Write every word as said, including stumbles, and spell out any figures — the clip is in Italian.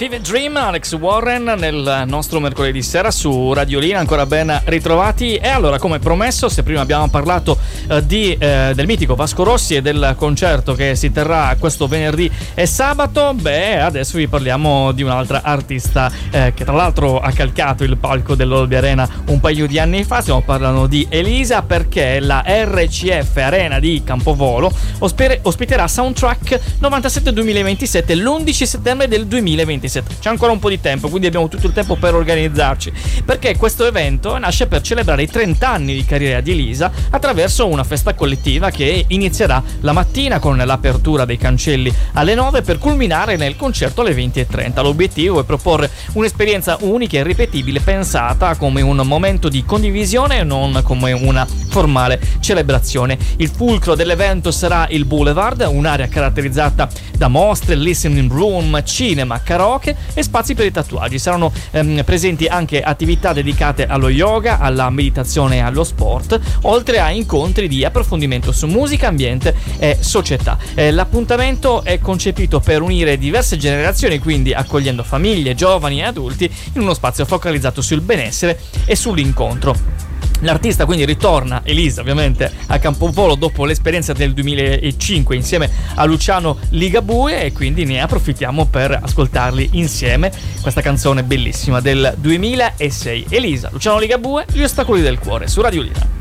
Fever Dream, Alex Warren nel nostro mercoledì sera su Radiolina, ancora ben ritrovati. E allora, come promesso, se prima abbiamo parlato eh, di, eh, del mitico Vasco Rossi e del concerto che si terrà questo venerdì e sabato, beh, adesso vi parliamo di un'altra artista eh, che tra l'altro ha calcato il palco dell'Olby Arena un paio di anni fa. Stiamo parlando di Elisa, perché la R C F Arena di Campovolo ospere, ospiterà Soundtrack novantasette duemilaventisette l'undici settembre del duemilaventisette. C'è ancora un po' di tempo, quindi abbiamo tutto il tempo per organizzarci, perché questo evento nasce per celebrare i trenta anni di carriera di Elisa attraverso una festa collettiva che inizierà la mattina con l'apertura dei cancelli alle nove per culminare nel concerto alle venti e trenta. L'obiettivo è proporre un'esperienza unica e irripetibile, pensata come un momento di condivisione e non come una formale celebrazione. Il fulcro dell'evento sarà il Boulevard, un'area caratterizzata da mostre, listening room, cinema, karaoke e spazi per i tatuaggi. Saranno ehm, presenti anche attività dedicate allo yoga, alla meditazione e allo sport, oltre a incontri di approfondimento su musica, ambiente e società. Eh, l'appuntamento è concepito per unire diverse generazioni, quindi accogliendo famiglie, giovani e adulti in uno spazio focalizzato sul benessere e sull'incontro. L'artista quindi ritorna, Elisa ovviamente, a Campovolo dopo l'esperienza del duemilacinque insieme a Luciano Ligabue, e quindi ne approfittiamo per ascoltarli insieme questa canzone bellissima del duemilasei. Elisa, Luciano Ligabue, Gli ostacoli del cuore su Radiolina.